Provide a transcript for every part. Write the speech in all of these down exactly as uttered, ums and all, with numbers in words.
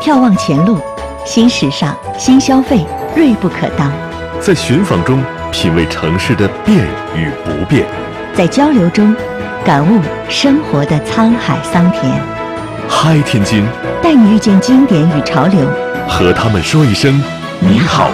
眺望前路，新时尚、新消费，锐不可当。 在寻访中品味城市的变与不变， 在交流中感悟生活的沧海桑田。 嗨天津， 带你遇见经典与潮流， 和他们说一声你好。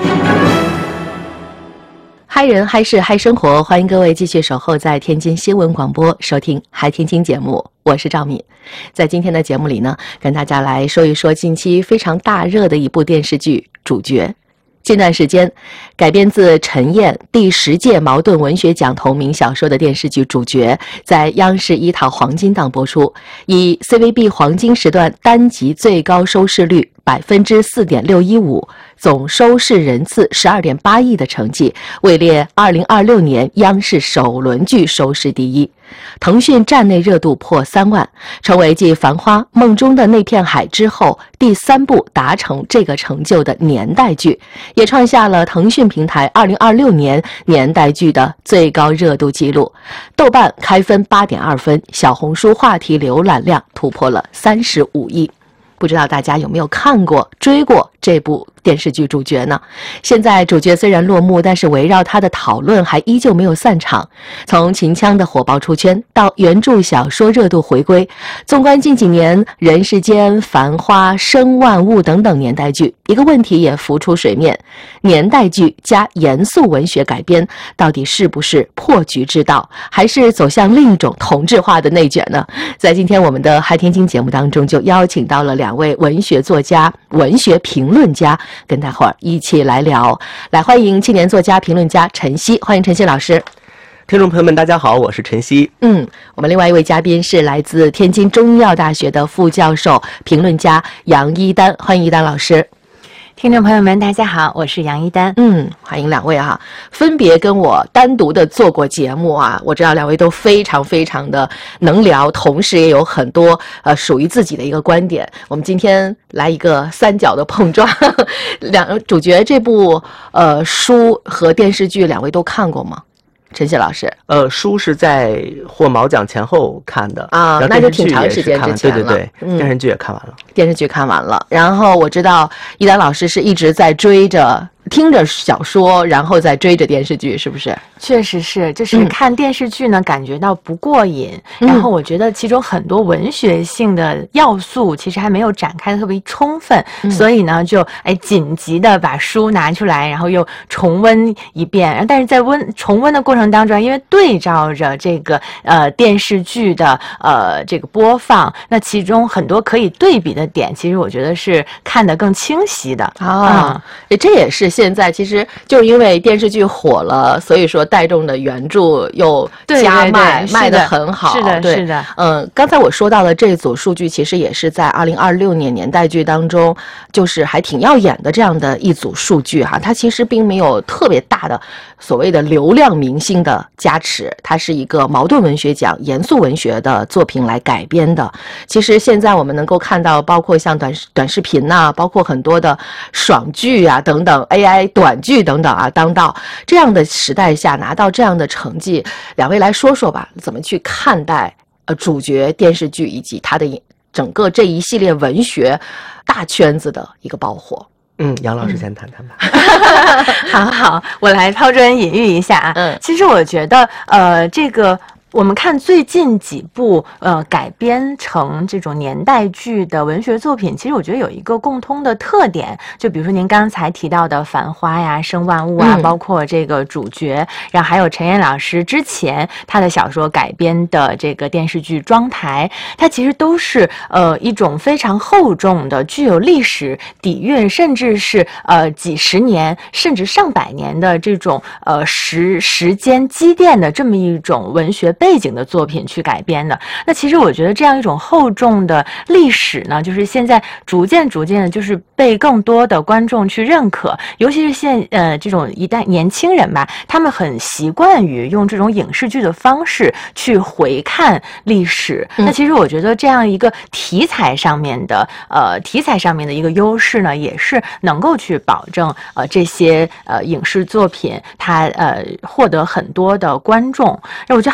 嗨人嗨事嗨生活，欢迎各位继续守候在天津新闻广播，收听嗨天津节目，我是赵敏。在今天的节目里呢，跟大家来说一说近期非常大热的一部电视剧《主角》。近段时间，改编自陈燕第十届茅盾文学奖同名小说的电视剧《主角》在央视一套黄金档播出，以 C V B 黄金时段单集最高收视率百分之四点六一五，总收视人次十二点八亿的成绩，位列二零二六年央视首轮剧收视第一。腾讯站内热度破三万，成为继《繁花》《梦中的那片海》之后第三部达成这个成就的年代剧，也创下了腾讯平台二零二六年年代剧的最高热度记录。豆瓣开分八点二分，小红书话题浏览量突破了三十五亿。不知道大家有没有看过、追过这部电视剧《主角》呢？现在主角虽然落幕，但是围绕他的讨论还依旧没有散场。从秦腔的火爆出圈到原著小说热度回归，纵观近几年人世间、繁花、生万物等等年代剧，一个问题也浮出水面：年代剧加严肃文学改编，到底是不是破局之道，还是走向另一种同质化的内卷呢？在今天我们的嗨天津节目当中，就邀请到了两位文学作家、文学评论家，跟大伙儿一起来聊。来，欢迎青年作家、评论家陈曦，欢迎陈曦老师。 听众朋友们，大家好，我是陈曦。 嗯，我们另外一位嘉宾是来自天津中医药大学的副教授、评论家杨一丹，欢迎一丹老师。 听众朋友们，大家好，我是杨一丹。 嗯，欢迎两位哈，分别跟我单独的做过节目啊。我知道两位都非常非常的能聊，同时也有很多呃属于自己的一个观点。我们今天来一个三角的碰撞。两主角这部呃书和电视剧，两位都看过吗？陈曦老师， 呃，书是在获茅奖前后看的啊，那就挺长时间之前了。 对对对，嗯、电视剧也看完了， 电视剧看完了。然后我知道一丹老师是一直在追着。听着小说，然后再追着电视剧，是不是？ 确实是，就是看电视剧呢，嗯、感觉到不过瘾。然后我觉得其中很多文学性的要素其实还没有展开的特别充分，嗯、所以呢，就哎紧急的把书拿出来，然后又重温一遍。但是在温重温的过程当中，因为对照着这个呃电视剧的呃这个播放，那其中很多可以对比的点，其实我觉得是看得更清晰的啊。嗯、这也是。现在其实就是因为电视剧火了，所以说带动的原著又加卖， 对对对卖得很好。 是的，是的。 嗯，刚才我说到的这组数据，其实也是在二零二六年年代剧当中，就是还挺耀眼的这样的一组数据哈。它其实并没有特别大的所谓的流量明星的加持，它是一个茅盾文学奖严肃文学的作品来改编的。其实现在我们能够看到，包括像短短视频呐、啊，包括很多的爽剧啊等等 A I 短剧等等啊，当道这样的时代下拿到这样的成绩，两位来说说吧，怎么去看待呃主角电视剧以及它的整个这一系列文学大圈子的一个爆火？ 嗯，杨老师先谈谈吧。 好好，我来抛砖引玉一下啊。嗯，其实我觉得呃这个。我们看最近几部呃改编成这种年代剧的文学作品，其实我觉得有一个共通的特点，就比如说您刚才提到的《繁花》呀、《生万物》啊，嗯、包括这个主角，然后还有陈燕老师之前他的小说改编的这个电视剧《妆台》，它其实都是呃一种非常厚重的、具有历史底蕴，甚至是呃几十年甚至上百年的这种呃时时间积淀的这么一种文学背背景的作品去改编的。那其实我觉得这样一种厚重的历史呢，就是现在逐渐逐渐的就是被更多的观众去认可，尤其是现呃这种一代年轻人吧，他们很习惯于用这种影视剧的方式去回看历史。嗯、那其实我觉得这样一个题材上面的呃题材上面的一个优势呢，也是能够去保证呃这些呃影视作品它呃获得很多的观众。那我觉得还有一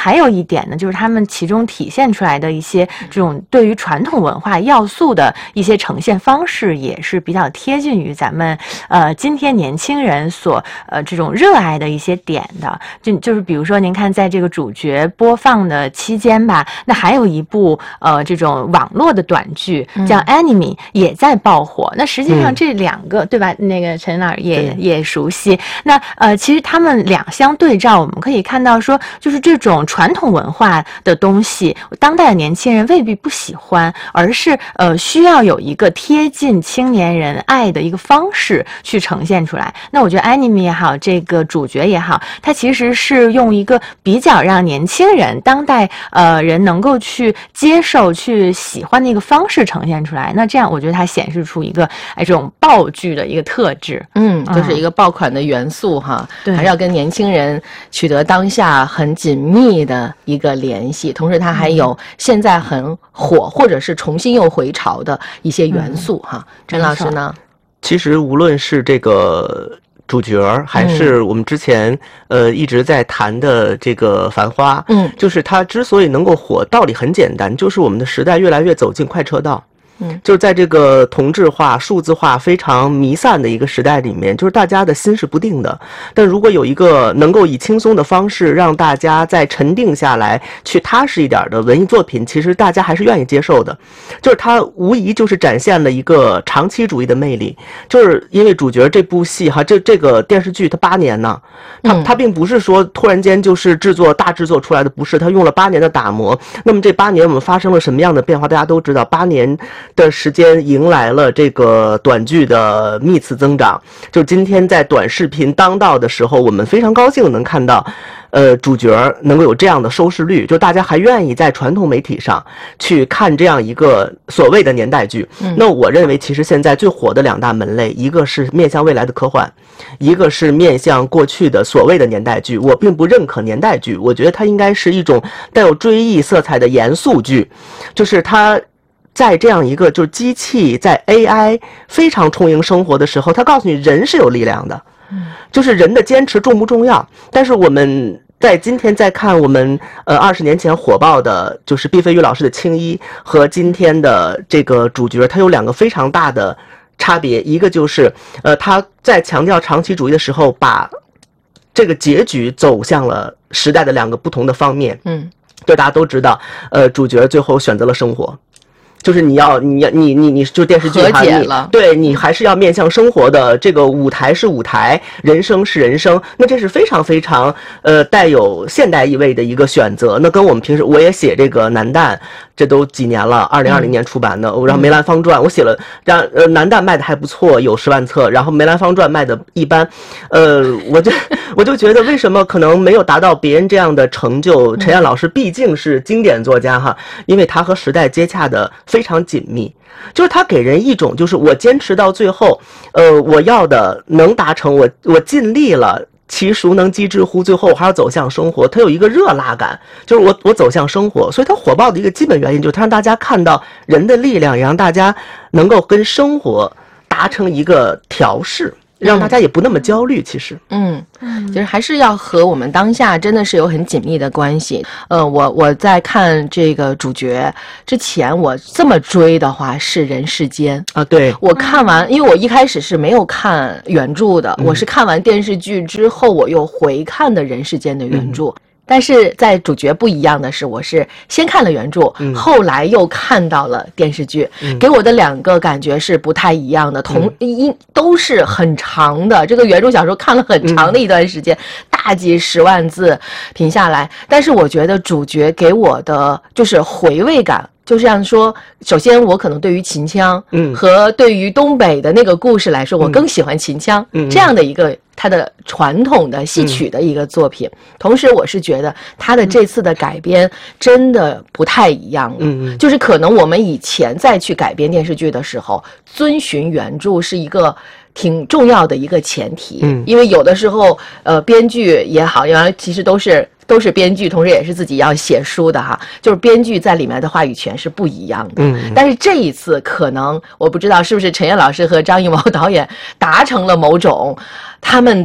一点呢，就是他们其中体现出来的一些这种对于传统文化要素的一些呈现方式，也是比较贴近于咱们呃今天年轻人所呃这种热爱的一些点的。就就是比如说您看在这个主角播放的期间吧，那还有一部呃这种网络的短剧叫 Anime、嗯、也在爆火。那实际上这两个、嗯、对吧，那个陈老师也也熟悉。那呃其实他们两相对照，我们可以看到说，就是这种传统文化的东西当代的年轻人未必不喜欢，而是呃需要有一个贴近青年人爱的一个方式去呈现出来。那我觉得 Anime 也好，这个主角也好，它其实是用一个比较让年轻人当代呃人能够去接受去喜欢的一个方式呈现出来。那这样我觉得它显示出一个哎这种爆剧的一个特质。 嗯，就是一个爆款的元素哈，对，还是要跟年轻人取得当下很紧密的一个联系，同时它还有现在很火或者是重新又回潮的一些元素哈。陈老师呢？ 其实无论是这个主角还是我们之前、嗯、呃一直在谈的这个繁花，嗯，就是它之所以能够火，道理很简单，就是我们的时代越来越走进快车道。嗯，就是在这个同质化、数字化非常弥散的一个时代里面，就是大家的心是不定的。但如果有一个能够以轻松的方式让大家再沉定下来，去踏实一点的文艺作品，其实大家还是愿意接受的。就是它无疑就是展现了一个长期主义的魅力。就是因为主角这部戏哈，这这个电视剧它八年呢，它它并不是说突然间就是制作大制作出来的，不是，它用了八年的打磨。那么这八年我们发生了什么样的变化？大家都知道，八年的时间迎来了这个短剧的密次增长。就今天在短视频当道的时候，我们非常高兴能看到呃，主角能够有这样的收视率，就大家还愿意在传统媒体上去看这样一个所谓的年代剧。嗯、那我认为其实现在最火的两大门类，一个是面向未来的科幻，一个是面向过去的所谓的年代剧。我并不认可年代剧，我觉得它应该是一种带有追忆色彩的严肃剧，就是它在这样一个就是机器在 A I 非常充盈生活的时候，它告诉你人是有力量的，就是人的坚持重不重要。但是我们在今天在看我们呃二十年前火爆的就是毕飞宇老师的青衣和今天的这个主角，它有两个非常大的差别。一个就是呃他在强调长期主义的时候，把这个结局走向了时代的两个不同的方面。嗯，就大家都知道呃主角最后选择了生活，就是你要你要你你你就电视剧和解了， 对，你还是要面向生活的，这个舞台是舞台，人生是人生，那这是非常非常呃带有现代意味的一个选择。那跟我们平时我也写这个南旦，这都几年了，二零二零年出版的，嗯、然后梅兰芳传我写了，让呃南旦卖的还不错，有十万册，然后梅兰芳传卖的一般，呃，我就我就觉得为什么可能没有达到别人这样的成就？陈燕老师毕竟是经典作家哈，因为他和时代接洽的非常紧密，就是他给人一种就是我坚持到最后，呃，我要的能达成，我我尽力了。其孰能及之乎？最后我还要走向生活，它有一个热辣感，就是我我走向生活，所以它火爆的一个基本原因就是它让大家看到人的力量，也让大家能够跟生活达成一个调试，让大家也不那么焦虑。其实， 嗯，其实还是要和我们当下真的是有很紧密的关系。呃，我我在看这个主角之前，我这么追的话是《人世间》 啊，对， 我看完，因为我一开始是没有看原著的，嗯、我是看完电视剧之后，我又回看的《人世间》的原著。嗯，但是在主角不一样的是，我是先看了原著，嗯、后来又看到了电视剧，嗯、给我的两个感觉是不太一样的。同一、嗯、都是很长的，这个原著小说看了很长的一段时间，嗯、大几十万字停下来。但是我觉得主角给我的就是回味感。就这样说，首先我可能对于秦腔，嗯，和对于东北的那个故事来说，我更喜欢秦腔，嗯，这样的一个它的传统的戏曲的一个作品。嗯、同时，我是觉得它的这次的改编真的不太一样了，嗯，就是可能我们以前再去改编电视剧的时候，遵循原著是一个挺重要的一个前提，嗯，因为有的时候，呃，编剧也好，原来其实都是。都是编剧，同时也是自己要写书的哈，就是编剧在里面的话语权是不一样的。嗯，但是这一次可能我不知道是不是陈燕老师和张艺谋导演达成了某种他们的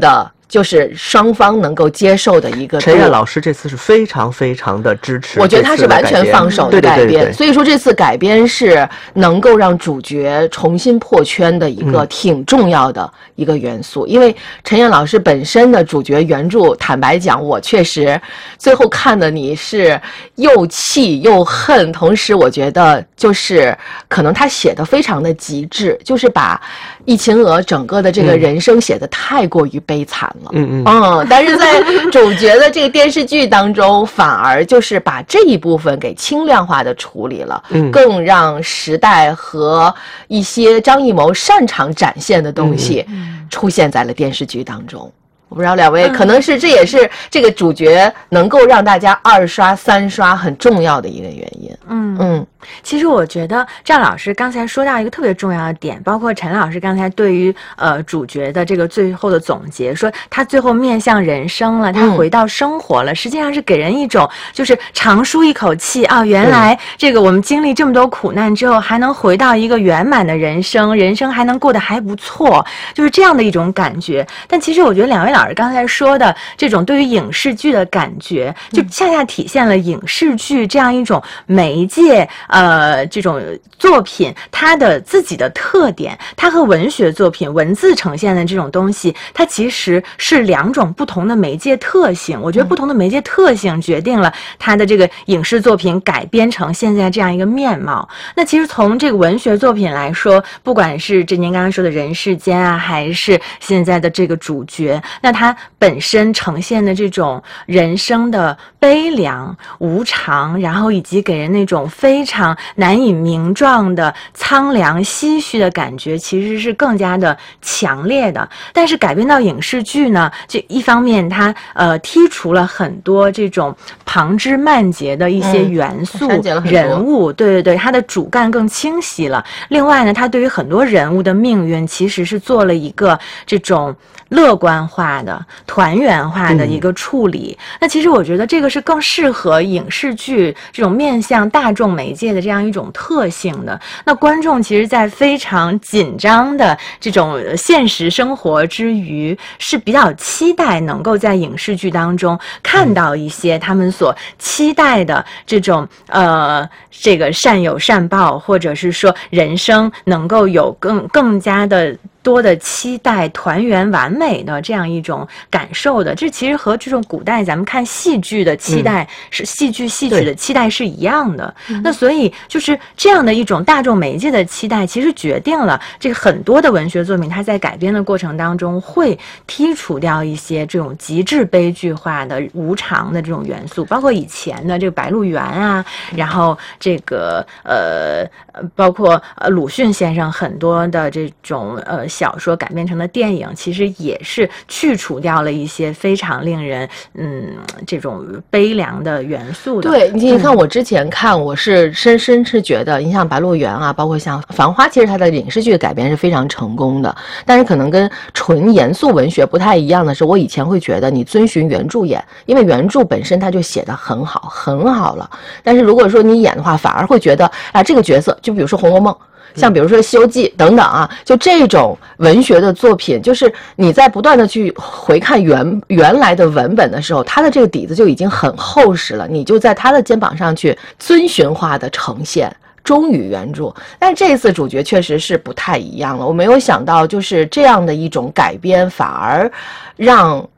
就是双方能够接受的一个。 陈燕老师这次是非常非常的支持， 我觉得他是完全放手的改编， 对对对对对， 所以说这次改编是能够让主角重新破圈的一个挺重要的一个元素。嗯、因为陈燕老师本身的主角原著，坦白讲，我确实最后看的你是又气又恨，同时我觉得就是可能他写的非常的极致，就是把易秦娥整个的这个人生写的太过于悲惨了。嗯嗯嗯，但是在主角的这个电视剧当中，反而就是把这一部分给轻量化的处理了，嗯，更让时代和一些张艺谋擅长展现的东西出现在了电视剧当中。我不知道两位，可能是这也是这个主角能够让大家二刷三刷很重要的一个原因。 嗯嗯，其实我觉得赵老师刚才说到一个特别重要的点，包括陈老师刚才对于呃主角的这个最后的总结，说他最后面向人生了，他回到生活了，嗯、实际上是给人一种就是长舒一口气啊，原来这个我们经历这么多苦难之后，还能回到一个圆满的人生，人生还能过得还不错，就是这样的一种感觉。但其实我觉得两位老师刚才说的这种对于影视剧的感觉，就恰恰体现了影视剧这样一种媒介，呃，这种作品它的自己的特点，它和文学作品文字呈现的这种东西，它其实是两种不同的媒介特性。我觉得不同的媒介特性决定了它的这个影视作品改编成现在这样一个面貌。那其实从这个文学作品来说，不管是这您刚刚说的人世间啊，还是现在的这个主角，那它本身呈现的这种人生的悲凉无常，然后以及给人那种非常难以名状的苍凉唏嘘的感觉，其实是更加的强烈的。但是改编到影视剧呢，就一方面它呃剔除了很多这种旁枝蔓节的一些元素、嗯、人物，对对对，它的主干更清晰了。另外呢，它对于很多人物的命运其实是做了一个这种乐观化的团圆化的一个处理、嗯、那其实我觉得这个是更适合影视剧这种面向大众媒介的这样一种特性的。那观众其实在非常紧张的这种现实生活之余，是比较期待能够在影视剧当中看到一些他们所期待的这种呃这个善有善报，或者是说人生能够有更更加的多的期待团圆完美的这样一种感受的。这其实和这种古代咱们看戏剧的期待、嗯、是戏剧戏曲的期待是一样的、嗯、那所以就是这样的一种大众媒介的期待，其实决定了这个很多的文学作品它在改编的过程当中会剔除掉一些这种极致悲剧化的无常的这种元素，包括以前的这个白鹿原啊，然后这个呃包括呃鲁迅先生很多的这种呃小说改编成的电影，其实也是去除掉了一些非常令人嗯这种悲凉的元素的。 对，你看我之前看，我是深深是觉得，你像白鹿原啊，包括像繁花，其实它的影视剧改编是非常成功的。但是可能跟纯严肃文学不太一样的是，我以前会觉得你遵循原著演，因为原著本身它就写得很好很好了。但是如果说你演的话，反而会觉得啊，这个角色就比如说《红楼梦》。像比如说《西游记》等等啊，就这种文学的作品，就是你在不断的去回看原原来的文本的时候，它的这个底子就已经很厚实了，你就在它的肩膀上去遵循化的呈现，忠于原著。但是这一次主角确实是不太一样了，我没有想到就是这样的一种改编，反而让